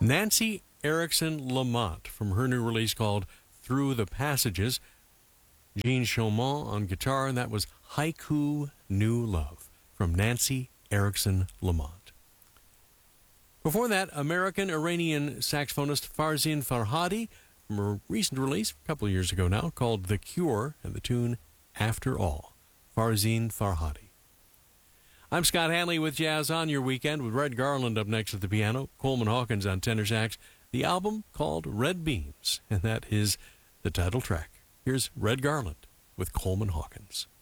Nancy Erickson Lamont from her new release called Through the Passages. Jean Chaumont on guitar, and that was Haiku New Love from Nancy Erickson Lamont. Before that, American-Iranian saxophonist Farzin Farhadi from a recent release, a couple of years ago now, called The Cure, and the tune After All. Farzin Farhadi. I'm Scott Hanley with Jazz on Your Weekend, with Red Garland up next at the piano, Coleman Hawkins on tenor sax. The album called Red Beams, and that is the title track. Here's Red Garland with Coleman Hawkins.